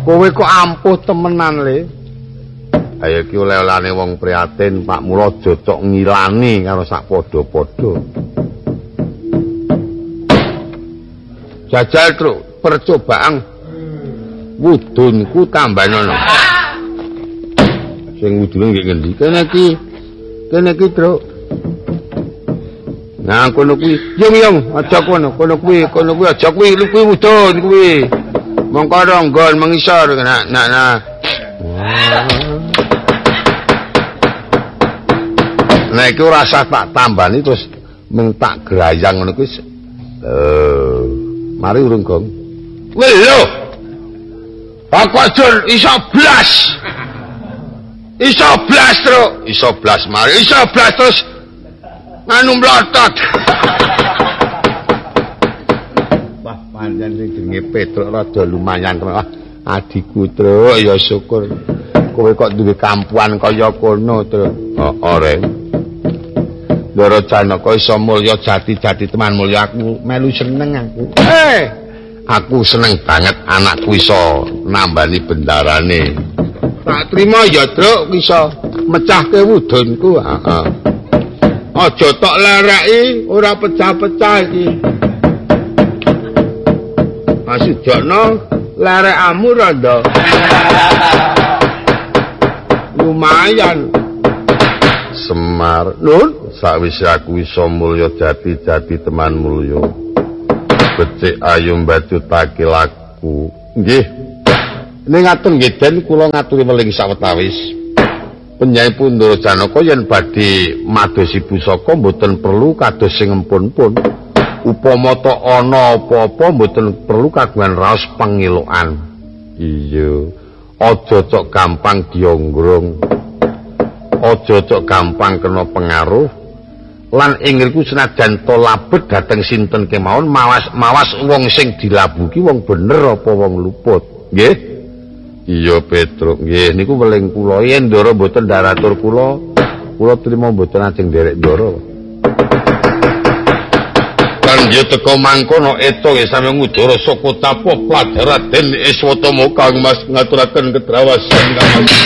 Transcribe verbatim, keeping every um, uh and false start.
Kowe kok ampuh temenan le. Ayo iki oleh-olehane wong prihatin, Pak Mula aja tok ngilani karo sak padha-padha. Jajal truk percobaan wudunku tambanono. Sing wudune nggih ngendi? Kene iki. Kene iki, Truk. Nah, kono kuwi. Yung-yung, aja kono, kono kuwi, kono kuwi aja kuwi, kuwi wudun kuwi. Mongko ronggon mengisor nak nak nah. Nah, iki rasa tak tambani terus mung tak grayang ngono kuwi. Eh, mari urung gong. Wih lho. Aku ajur iso blas. Iso blas, Truk. Iso blas mari. Iso blas terus nganu mlotot. Wah, pancen sing jenenge Petruk rada lumayan kena. Adikku, Truk, ya syukur. Kowe kok duwe kampuan kaya kono, Truk. Heeh, Reng. Ndara Janaka iso mulya jati-jati teman mulya aku melu seneng aku. Eh, aku seneng banget anakku iso nambani bendarane. Tak trima ya, Truk, iso mecahke wudunku. Heeh. Aja tok lereki, ora pecah-pecah iki. Masujana lerekmu rada. Lumayan. Semar, Nun, sakwise aku iso mulya jati-jati teman mulya. Becik ayu mbajutake laku. Nggih. Ning ngaten nggih Den kula ngaturi weling sawetawis. Penyayi Pandura Janaka yen badhe madosi pusaka mboten perlu kados sing empun-empun. Upama ta ana apa-apa mboten perlu kagungan raos pangelokan. Iya. Aja cok gampang dionggrong. Aja cok gampang kena pengaruh. Lan ing ngriku senajan to labet dhateng sinten kemawon mawas mawas wong sing dilabuki wong bener apa wong luput. Nggih. Iya Petruk, nggih niku weling kula yen Ndara mboten daratur kula, kula trima mboten ajeng nderek Ndara. Kan yo teko mangkono eto nggih sami ngudara saka tapa Pladaraden Iswatama kang Mas ngaturaken kedrawasan kang